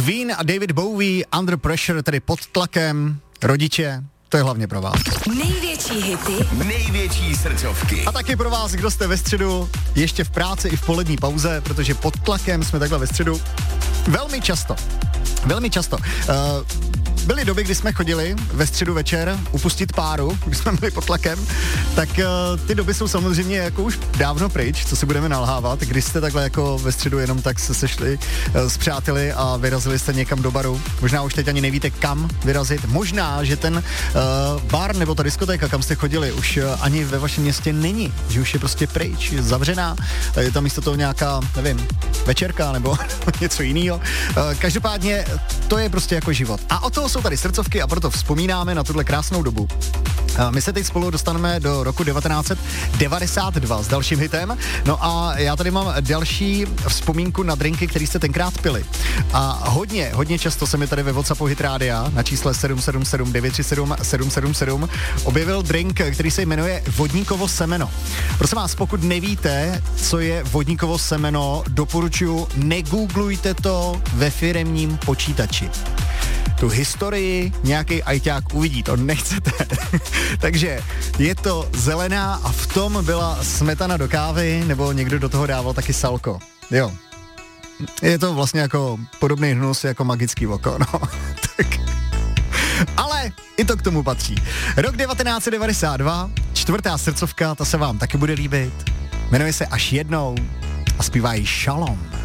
Queen a David Bowie, Under Pressure, tedy pod tlakem, rodiče, to je hlavně pro vás. Největší hity, největší srdcovky. A taky pro vás, kdo jste ve středu, ještě v práci i v polední pauze, protože pod tlakem jsme takhle ve středu velmi často. Byly doby, kdy jsme chodili ve středu večer upustit páru, když jsme byli pod tlakem, tak ty doby jsou samozřejmě jako už dávno pryč, co si budeme nalhávat, když jste takhle jako ve středu jenom tak se sešli s přáteli a vyrazili jste někam do baru. Možná už teď ani nevíte, kam vyrazit. Možná, že ten bar nebo ta diskotéka, kam jste chodili, už ani ve vašem městě není, že už je prostě pryč, je zavřená, je tam místo toho nějaká, nevím, večerka nebo něco jiného. Každopádně to je prostě jako život. A o toho jsou tady srdcovky a proto vzpomínáme na tuhle krásnou dobu. My se teď spolu dostaneme do roku 1992 s dalším hitem. No a já tady mám další vzpomínku na drinky, které jste tenkrát pili. A hodně často se mi tady ve WhatsAppu Hit Rádia na čísle 777 937 777 objevil drink, který se jmenuje vodníkovo semeno. Prosím vás, pokud nevíte, co je vodníkovo semeno, doporučuji, negooglujte to ve firemním počítači. Tu historii nějaký ajťák uvidí, to nechcete. Takže je to zelená a v tom byla smetana do kávy, nebo někdo do toho dával taky salko. Jo. Je to vlastně jako podobný hnus jako magický oko, no. Tak. Ale i to k tomu patří. Rok 1992, čtvrtá srdcovka, ta se vám taky bude líbit. Jmenuje se Až jednou a zpívá jí Shalom.